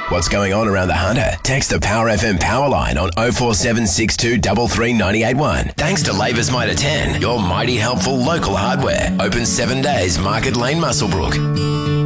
What's going on around the Hunter? Text the Power FM power line on 0476 233 Thanks to Labour's Mitre 10, your mighty helpful local hardware. Open 7 days, Market Lane, Muswellbrook.